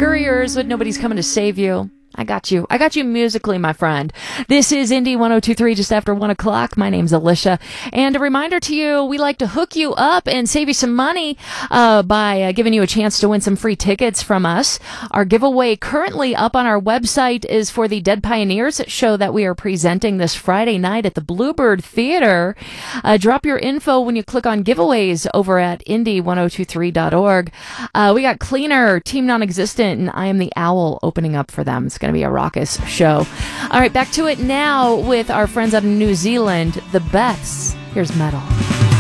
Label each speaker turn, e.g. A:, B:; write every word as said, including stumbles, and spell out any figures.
A: Scurry your ears with Nobody's Coming to Save You. I got you. I got you musically, my friend. This is Indie one oh two point three just after one o'clock. My name's Alicia. And a reminder to you, we like to hook you up and save you some money uh, by uh, giving you a chance to win some free tickets from us. Our giveaway currently up on our website is for the Dead Pioneers show that we are presenting this Friday night at the Bluebird Theater. Uh, drop your info when you click on giveaways over at indie ten twenty-three dot org. Uh, we got Cleaner, Team Non-Existent, and I Am the Owl opening up for them. It's going to be a raucous show. All right, back to it now with our friends out in New Zealand, the Beths. Here's Metal.